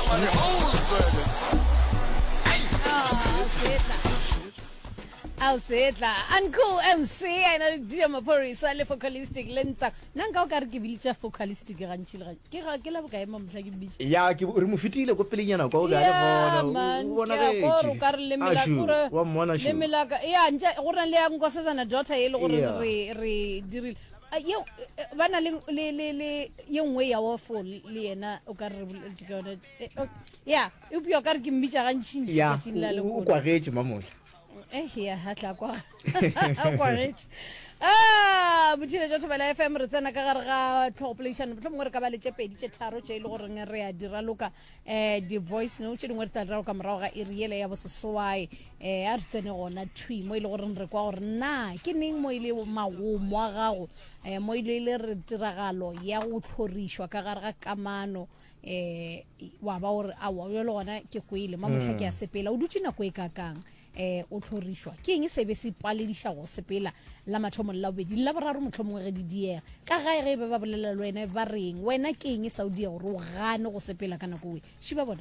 Setla uncool MC ena dia maphorisa le focalistic lentsa nanga o ka re ke bilitsa focalistic ga ntshile ke la boka ema motla ke bitse ya ke re mo fitile go pelenyana kwa o ga le bona o ka re le milakura le milaka ya nje go rena le yang go sesana daughter e le gore re dirile yo bana le yengwe ya wa fo le yena o ka re ya e bua ka re ke mbitsa ga ntshintse ya o kwa getse mamola ya hatla kwa kwa rich botshile jo thobela FM re tsena ka gare ga population botho mongwe re ka ba le tshepedi tse tharo tse ile gore re ya dira loka di voice note tse dingwe re tla dira ka morago ga iriele ya boseswai a re tsene gona thui mo ile gore re kwa gore na ke neng mo ile magomo a gago mo ile re tiragalo ya go tlhorishwa ka gare ga kamano wa ba gore a wa le gona ke go ile mamotla ke a sepela o dutse nako e kakang o tlhorishwa ke eng se be se paledisha go sepela la mathomo la bobedi la boraro motlhomong ge di diega ka ga ge ba bolela le wena ba reng wena ke eng Saudi gore o gane go sepela kana go we shiba bona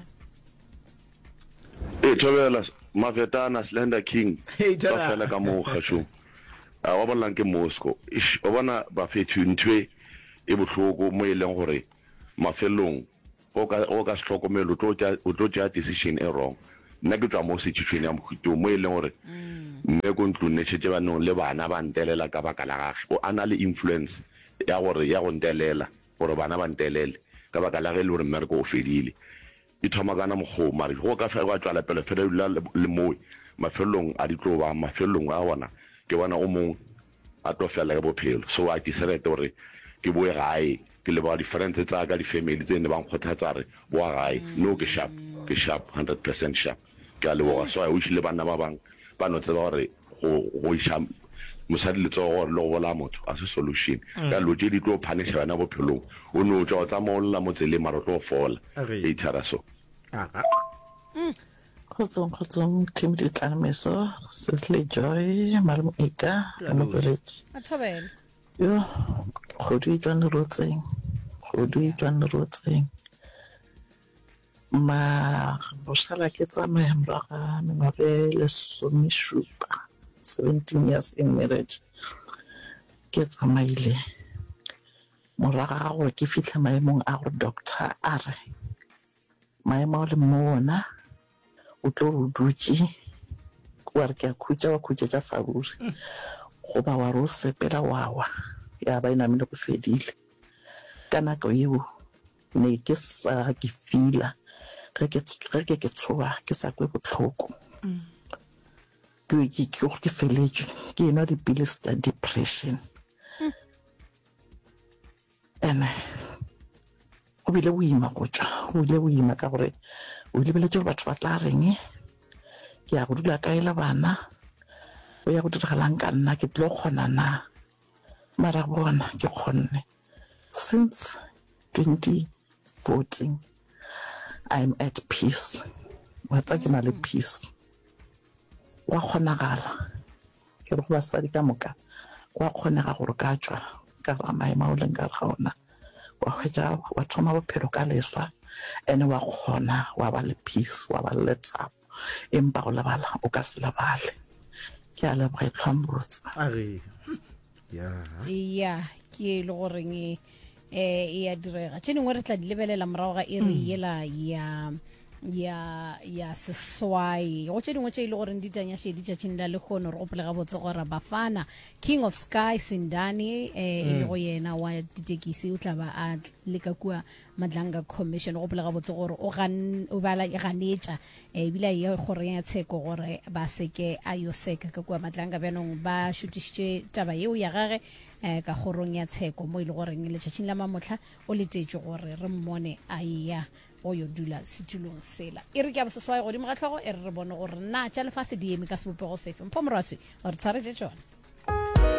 thobela mafetana Slender King ba fela ka mo khatsho wa bolang ke Moscow o bona ba fethu ntwe e botlhoko mo ileng gore mafelong o ka stlhokomelo o tlo tja decision e wrong nna ke tswa mo situation ya mokhito mo ileng gore mme go ntlune tshetse ba no le bana ba ntelela ka baka la gagwe o ana le influence ya gore ya go ntelela gore bana ba ntelele ka baka la ge le gore mmereko o fedile e thoma kana mogho mari go ka fa go tswala pele fela le mo mafelong a ditlo ba mafelong a bona ke bona o mong a to fela ka bophelo so a decided gore ke boe gae ke le ba different tsa ka di family tse ne ba nkgothatsa re bo gae no ke sharp 100% sharp ka le wa so a o ile bana ba bang ba no tseba gore go isha mosadi le tsogo le go bola motho a se solution ka lo je di tlo phanisha bana bophelong o no tswa tsa mo lla mo tsele maro tlo fola e thara so khotsong team di tlameso se joy malmo eka mo tseletse a thobela yo go di tswana rotseng ma bosala ke tsamaya moraga mengwaga le 17 years in marriage ke tsamaile moraga gore ke fitlha maemong a gore doctor a re maemo le mona o tlo re dutse wa re ke a khutsa tsa faburi go ba wa ro sepela wawa ya ba ina mine go fedile kana ka yebo ne ke sa ke fila re ke tshoa ke sa kwe botlhoko ke feletse ke ena di pills tsa depression ene o bile o ima ka gore o lebeletse batho ba tla reng ke ya go dula ka ela bana o ya go diragalang ka nna ke tlo kgona na mara bona ke kgonne since 2014 I'm at peace what's ke na le peace wa kgonagala ke re go basadi ka moka wa kgonega gore ka tswa ka ga maema o leng ka gaona wa hwetša wa thoma bophelo ka leswa ene wa kgona wa ba le peace wa ba le thapo empa go lebala o ka se lebale ke a leboga tlhambotsa ya ke le goreng ya direga tse dingwe re tla di lebelela morago ga e re yela ya seswai go tse dingwe tse e le gore di tanya shedi tša tšhinela le kgono re gopolega botse gore Bafana King of Sky Sindani e le go yena wa ditekisi o tla ba a leka kua Madlanga Commission go gopolega botse gore o bala e ganetša ebile ya gore ya tsheko gore ba seke a yo seka ka kua Madlanga bjanong ba šutišitše taba yeo ya gage ka gorong ya tsheko mo ile gore le tšatšing la mamotla o letetše gore re mmone a ya o yo dula setulong sela e re ke a boseswai godimo ga tlhogo e re bone gore na tša lefase di eme ka sebopego sefe mpho moraswi gore tshwaretse tšona